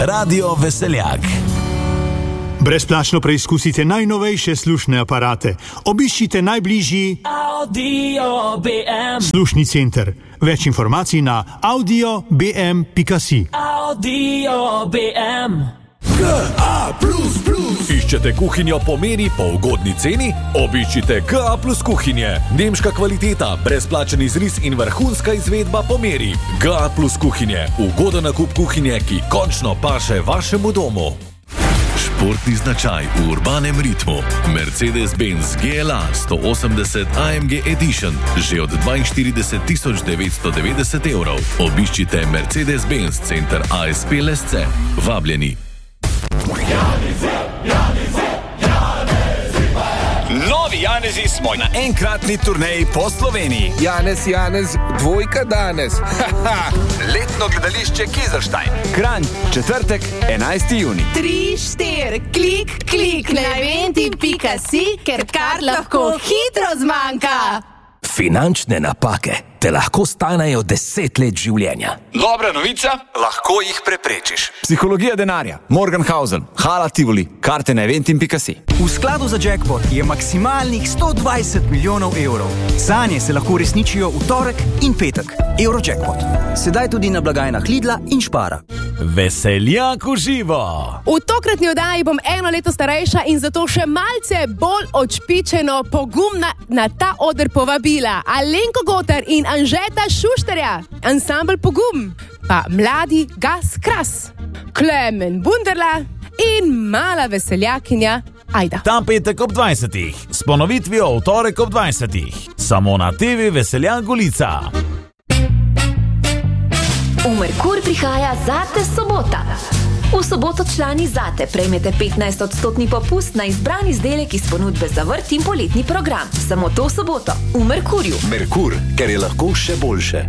Radio Veseljak. Brezplačno preizkusite najnovejše slušne aparate. Obiščite najbližji Audio BM. slušni center. Več informacij na audiobm.si. Audio BM. GA++. Iščete kuhinjo po meri, po ugodni ceni? Obiščite GA+ kuhinje. Nemška kvaliteta, brezplačen izris in vrhunska izvedba po meri. GA+ kuhinje. Ugoden nakup kuhinje, ki končno paše vašemu domu. Športni značaj v urbanem ritmu. Mercedes-Benz GLA 180 AMG Edition že od 42.990 evrov. Obiščite Mercedes-Benz center ASP Lesce. Vabljeni. Novi Janezi smo na enkratni turneji po Sloveniji. Janez, dvojka danes. Letno gledališče Kizerstein. Kranj, četrtek, 11. juni. 3, 4, klik na eventim.si, ker kar lahko hitro zmanjka. Finančne napake te lahko stanejo 10 let življenja. Dobra novica, lahko jih preprečiš. Psihologija denarja, Morgenhausen, Hala Tivoli, karte na eventim.si. V skladu za jackpot je maksimalnih 120 milijonov evrov. Sanje se lahko resničijo v torek in petek. Eurojackpot. Sedaj tudi na blagajnah Lidla in Špara. Veseljak v živo. V tokratni oddaji bom 1 leto starejša in zato še malce bolj odšpičeno pogumna na ta oder povabila Alenko Gotar in Anžeta Šušterja, ansambel Pogum, pa mladi Gas Kras, Klemen Bunderla in mala veseljakinja Ajda. Ta petek ob 20. S ponovitvijo v torek ob 20. Samo na TV Veseljak Golica. V Merkur prihaja Zate sobota. V soboto člani Zate prejmete 15% popust na izbran izdelek iz ponudbe za vrt in poletni program. Samo to soboto v Merkurju. Merkur, ker je lahko še boljše.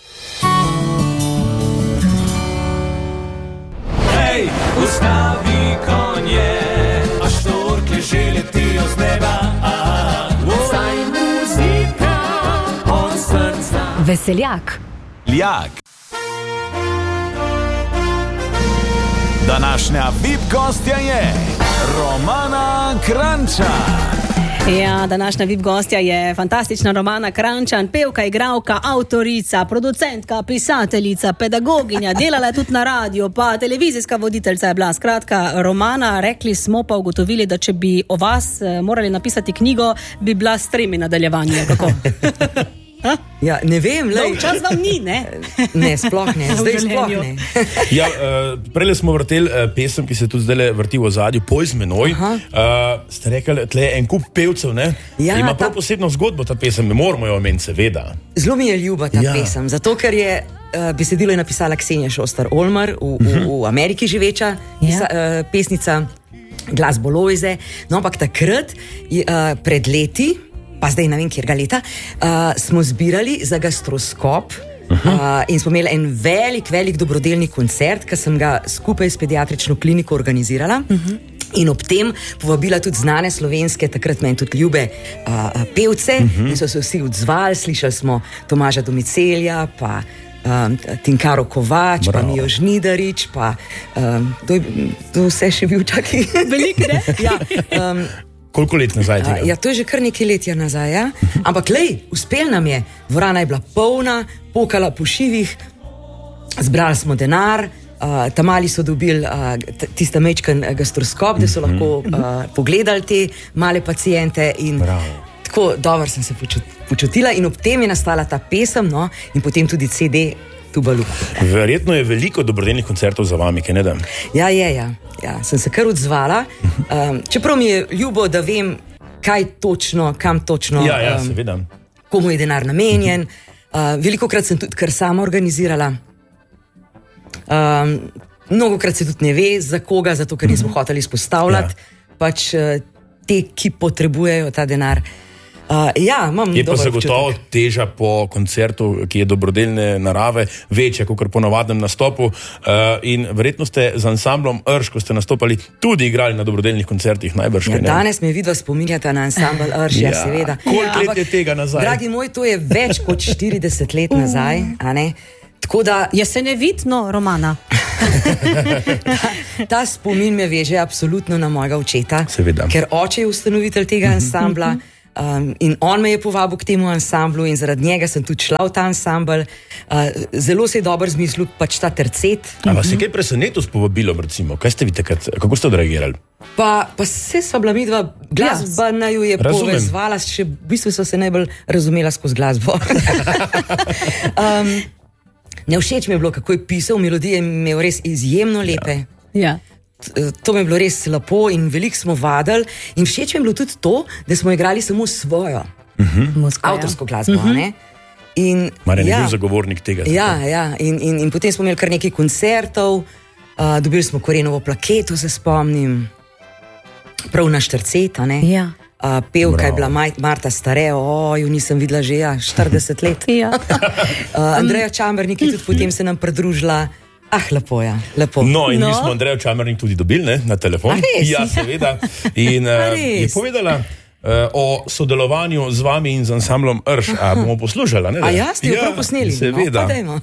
Hej, ustavi konje, a štorklje že letijo z neba. Saj muzika od srca. Veseljak. Veseljak. Današnja VIP gostja je Romana Kranjčan. Ja, današnja VIP gostja je fantastična Romana Kranjčan, pevka, igralka, avtorica, producentka, pisateljica, pedagoginja, delala je tudi na radiju, pa televizijska voditeljica je bila. Skratka, Romana, rekli smo pa ugotovili, da če bi o vas morali napisati knjigo, bi bila Stremi nadaljevanje. Kako? Ja, ne vem, lej. Čas vam ni, ne? Ne, sploh ne, zdaj sploh ne. Ja, prele smo vrteli pesem, ki se tudi zdaj vrti v ozadju, Poj z menoj. Ste rekli, tle je en kup pevcev, ne? Ja, ima prav posebno zgodbo ta pesem, ne moramo jo omeniti, seveda. Zelo mi je ljuba ta pesem, zato ker je besedilo je napisala Ksenija Šostar-Olmar, v Ameriki živeča pesnica, glas bo Lojze. No, ampak takrat, pred leti, pa zdaj ne vem, kjerga leta, smo zbirali za Gastroskop in smo imeli en velik dobrodelni koncert, ki sem ga skupaj s pediatrično kliniko organizirala. In ob tem povabila tudi znane slovenske, takrat meni tudi ljube pevce, in so se vsi odzvali, slišali smo Tomaža Domicelja, pa Tinkaro Kovač, pa Mijo Žnidarič, pa to vse še bil čaki. Veliko, ne? Ja, koliko let nazaj tega? Ja, to je že kar nekaj let nazaj, ja. Ampak lej, uspel nam je, dvorana je bila polna, pokala po šivih, zbrali smo denar, tamali so dobili tista mečkan gastroskop, da so lahko pogledali te male paciente in tako dobro sem se počutila in ob tem je nastala ta pesem, no, in potem tudi CD Tubalu. Verjetno je veliko dobrodelnih koncertov za vami, kaj ne da? Ja, sem se kar odzvala, čeprav mi je ljubo, da vem, kaj točno, kam točno, seveda. Komu je denar namenjen. Velikokrat sem tudi kar sama organizirala. Mnogokrat se tudi ne ve, za koga, zato ker nismo hoteli izpostavljati, pač te, ki potrebujejo ta denar. Je pa zagotovo teža po koncertu, ki je dobrodelne narave, večja kot po navadnem nastopu, in verjetno ste z ansamblom Rš, ko ste nastopali, tudi igrali na dobrodelnih koncertih, najbrž. Danes me vidva spominjata na ansambl Rš, seveda. Koliko let je tega nazaj? Dragi moj, to je več kot 40 let nazaj, a ne? Tako da je se nevidno, Romana. Ta spomin me veže absolutno na mojega očeta, seveda. Ker oče je ustanovitelj tega ansambla in on me je povabil k temu ansamblu in zaradi njega sem tudi šla v ta ansambl. Zelo se je dobro zmislil pač ta tercet. A vas je kaj presenetil s povabilom, recimo? Kaj ste vi takrat, kako ste odreagirali? Pa se sva bila midva, glasba naju je povezvala, še v bistvu so se najbolj razumela skozi glasbo. Ne všeč mi je bilo, kako je pisal, melodije mi je res izjemno lepe. Ja. To mi je bilo res lepo in veliko smo vadili in všeč mi je bilo tudi to, da smo igrali samo svojo avtorsko glasbo, ne? Marjan je bil zagovornik tega. Ja, in potem smo imeli kar nekaj koncertov, dobili smo Korenovo plaketo, se spomnim, prav na Štrceta, ne? Ja. Pevka je bila Marta Stare, jo nisem videla že 40 let. Ja. Andreja Čambernik je tudi potem se nam pridružila. Lepo, ja, lepo. No, in mi smo Andrejo Čambernik tudi dobili, ne, na telefon. Ja, seveda. In je povedala o sodelovanju z vami in z ansamblom Rš. A bomo poslušali, ne? A ja, ste jo prav posneli? Seveda. No, pa dajmo.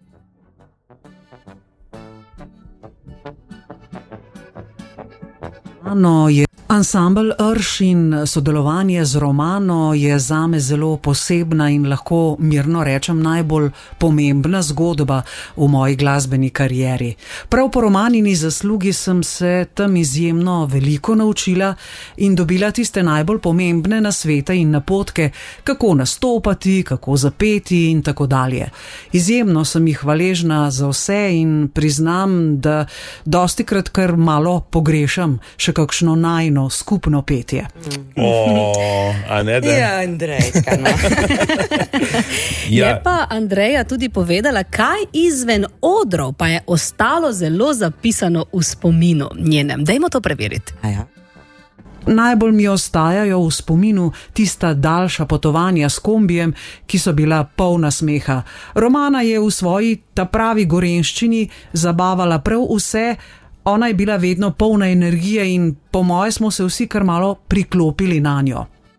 Ansambl Rš in sodelovanje z Romano je zame zelo posebna in lahko mirno rečem najbolj pomembna zgodba v moji glasbeni karieri. Prav po Romanini zaslugi sem se tam izjemno veliko naučila in dobila tiste najbolj pomembne nasvete in napotke, kako nastopati, kako zapeti in tako dalje. Izjemno sem jih hvaležna za vse in priznam, da dostikrat kar malo pogrešam še kakšno najno skupno petje. A ne da? Ja, Andrejka, no. Je pa Andreja tudi povedala, kaj izven odrov pa je ostalo zelo zapisano v spominu njenem. Dajmo to preveriti. Najbolj mi ostajajo v spominu tista daljša potovanja s kombijem, ki so bila polna smeha. Romana je v svoji ta pravi gorenjščini zabavala prav vse. Ona je bila vedno polna energije in po moje smo se vsi kar malo priklopili na njo.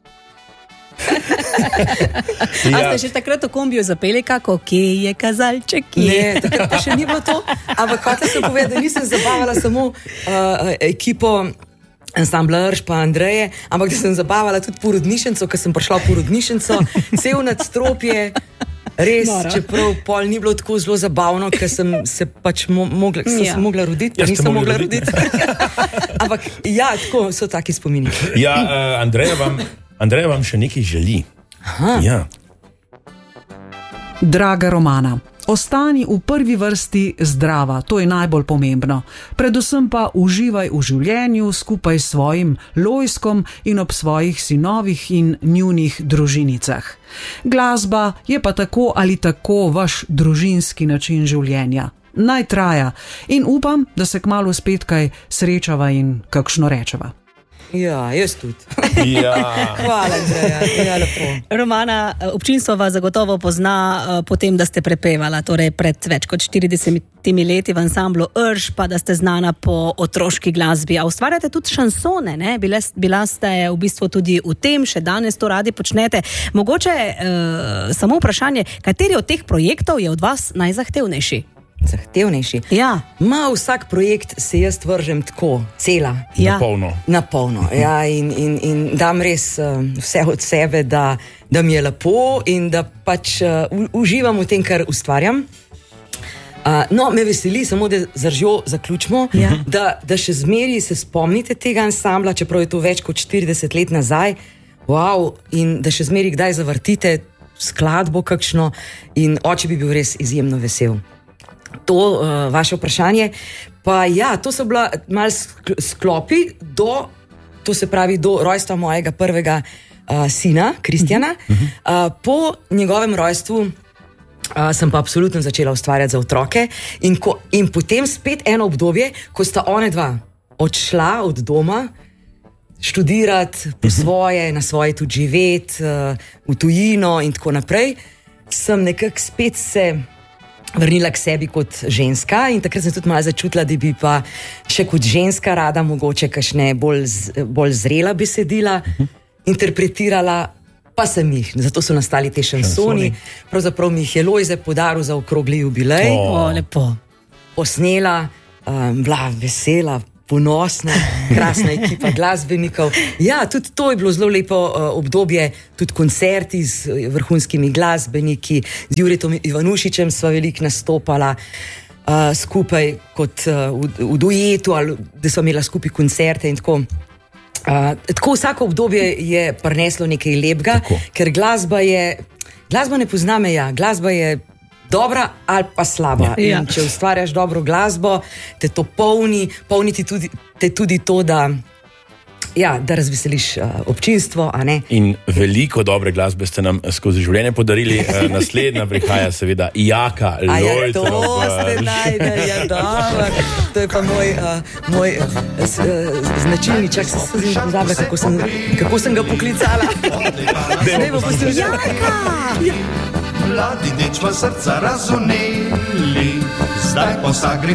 A ste še takrat v kombiju zapeli kako, kje je kazalček? Ne, takrat pa še ni bilo to. Ampak hotel sem povedati, da nisem zabavala samo ekipo ansambla Rš pa Andreje, ampak da sem zabavala tudi porodnišnico, ker sem prišla v porodnišnico, cel nadstropje. Res, čeprav pol ni bilo tako zelo zabavno, ker sem se pač mogla roditi, pa nisem mogla roditi. Ampak ja, tako so taki spomini. Ja, Andreja vam še nekaj želi. Ja. Draga Romana, ostani v prvi vrsti zdrava, to je najbolj pomembno. Predvsem pa uživaj v življenju skupaj s svojim Lojskom in ob svojih sinovih in njunih družinicah. Glasba je pa tako ali tako vaš družinski način življenja. Naj traja in upam, da se kmalu spet kaj srečava in kakšno rečeva. Ja, jaz tudi. Ja. Hvala, Andreja, ja, lepo. Romana, občinstvo vas zagotovo pozna po tem, da ste prepevala, torej pred več kot 40 leti v ansamblu Rš, pa da ste znana po otroški glasbi. A ustvarjate tudi šansone, ne? Bila ste v bistvu tudi v tem, še danes to radi počnete. Mogoče samo vprašanje, kateri od teh projektov je od vas najzahtevnejši? Zahtevnejši? Ja. Vsak projekt se jaz vržem tako, cela. Ja. Na polno, ja, in dam res vse od sebe, da mi je lepo in da pač uživam v tem, kar ustvarjam. No, me veseli, samo da zaržjo zaključimo, da še zmeri se spomnite tega ansambla, čeprav je to več kot 40 let nazaj, in da še zmeri kdaj zavrtite skladbo kakšno in oče bi bil res izjemno vesel. To vaše vprašanje, pa ja, to so bila malo sklopi to se pravi do rojstva mojega prvega sina, Kristjana. Po njegovem rojstvu sem pa absolutno začela ustvarjati za otroke in potem spet eno obdobje, ko sta one dva odšla od doma študirati po svoje, na svoje tudi živeti, v tujino in tako naprej, sem nekako spet se vrnila k sebi kot ženska in takrat sem tudi malo začutila, da bi pa še kot ženska rada mogoče kakšne bolj zrela besedila interpretirala, pa sem jih, zato so nastali te šansoni. Pravzaprav mi jih je Lojze podaril za okrogli jubilej. Lepo. Posnela, bila vesela, ponosna, krasna ekipa glasbenikov. Ja, tudi to je bilo zelo lepo obdobje, tudi koncerti z vrhunskimi glasbeniki, z Juretom Ivanušičem sva veliko nastopala skupaj kot v duetu, ali da sva imela skupaj koncerte in tako. Tako vsako obdobje je prineslo nekaj lepega, ker glasba ne pozna meja, glasba je dobra ali pa slaba. Ja. In če ustvarjaš dobro glasbo, te to polni te tudi to, da razveseliš občinstvo, a ne? In veliko dobre glasbe ste nam skozi življenje podarili. Naslednja prihaja seveda Jaka Lojtrov. To ste najdeli, dobro. To je pa moj značilni, čak se pozabila, kako sem ga poklicala. Ne bo poslušala. Jaka! Mladi dečva srca razumeli, zdaj pa vsak gre